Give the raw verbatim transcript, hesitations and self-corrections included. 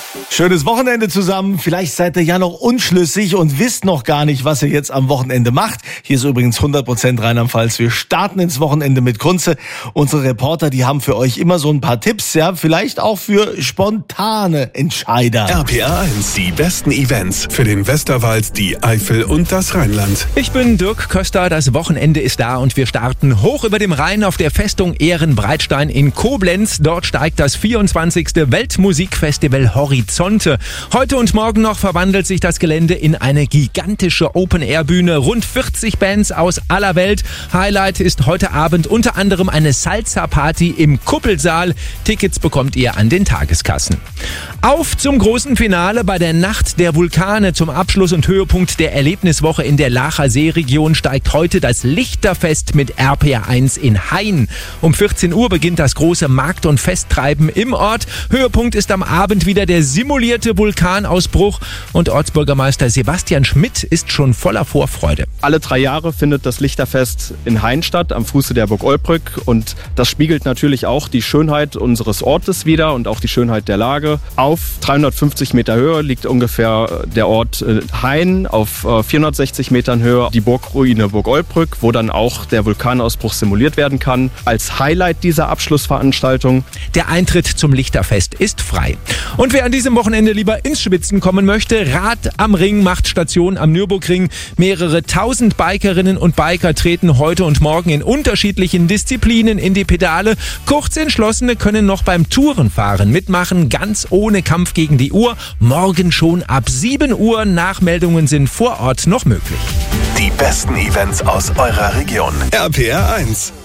Schönes Wochenende zusammen. Vielleicht seid ihr ja noch unschlüssig und wisst noch gar nicht, was ihr jetzt am Wochenende macht. Hier ist übrigens hundert Prozent Rheinland-Pfalz. Wir starten ins Wochenende mit Kunze. Unsere Reporter, die haben für euch immer so ein paar Tipps, ja, vielleicht auch für spontane Entscheider. R P R eins, die besten Events für den Westerwald, die Eifel und das Rheinland. Ich bin Dirk Köster, das Wochenende ist da und wir starten hoch über dem Rhein auf der Festung Ehrenbreitstein in Koblenz. Dort steigt das vierundzwanzigste Weltmusikfestival Horizonte. Heute und morgen noch verwandelt sich das Gelände in eine gigantische Open-Air-Bühne. Rund vierzig Bands aus aller Welt. Highlight ist heute Abend unter anderem eine Salsa-Party im Kuppelsaal. Tickets bekommt ihr an den Tageskassen. Auf zum großen Finale bei der Nacht der Vulkane. Zum Abschluss und Höhepunkt der Erlebniswoche in der Laacher Seeregion steigt heute das Lichterfest mit R P R eins in Hain. Um vierzehn Uhr beginnt das große Markt- und Festtreiben im Ort. Höhepunkt ist am Abend wieder der simulierte Vulkanausbruch und Ortsbürgermeister Sebastian Schmidt ist schon voller Vorfreude. Alle drei Jahre findet das Lichterfest in Hain statt, am Fuße der Burg Olbrück, und das spiegelt natürlich auch die Schönheit unseres Ortes wider und auch die Schönheit der Lage. Auf dreihundertfünfzig Meter Höhe liegt ungefähr der Ort Hain, auf vierhundertsechzig Metern Höhe die Burgruine Burg Olbrück, wo dann auch der Vulkanausbruch simuliert werden kann. Als Highlight dieser Abschlussveranstaltung. Der Eintritt zum Lichterfest ist frei. Und wer an diesem Wochenende lieber ins Schwitzen kommen möchte, Rad am Ring macht Station am Nürburgring. Mehrere tausend Bikerinnen und Biker treten heute und morgen in unterschiedlichen Disziplinen in die Pedale. Kurzentschlossene können noch beim Tourenfahren mitmachen, ganz ohne Kampf gegen die Uhr. Morgen schon ab sieben Uhr. Nachmeldungen sind vor Ort noch möglich. Die besten Events aus eurer Region. R P R eins.